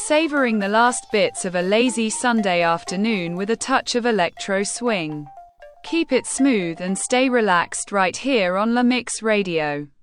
savoring the last bits of a lazy Sunday afternoon with a touch of electro swing. Keep it smooth and stay relaxed right here on La Mix Radio.